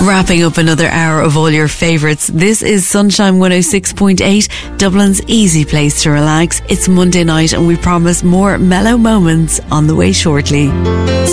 Wrapping up another hour of all your favourites. This is Sunshine 106.8, Dublin's easy place to relax. It's Monday night and we promise more mellow moments on the way shortly.